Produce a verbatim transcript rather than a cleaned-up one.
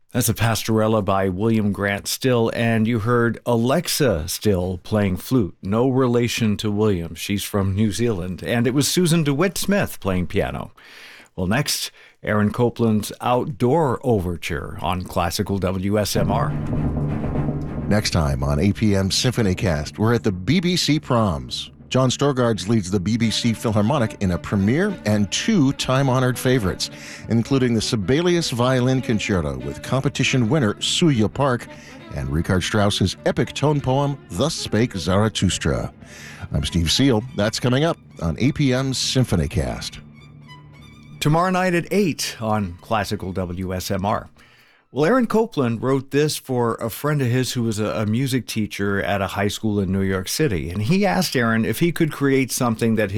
That's a Pastorella by William Grant Still, and you heard Alexa Still playing flute. No relation to William. She's from New Zealand. And it was Susan DeWitt Smith playing piano. Well, next, Aaron Copland's Outdoor Overture on Classical W S M R. Next time on A P M SymphonyCast, we're at the B B C Proms. John Storgards leads the B B C Philharmonic in a premiere and two time-honored favorites, including the Sibelius Violin Concerto with competition winner Suya Park and Richard Strauss's epic tone poem, Thus Spake Zarathustra. I'm Steve Seal. That's coming up on A P M SymphonyCast. Tomorrow night at eight on Classical W S M R. Well, Aaron Copland wrote this for a friend of his who was a, a music teacher at a high school in New York City. And he asked Aaron if he could create something that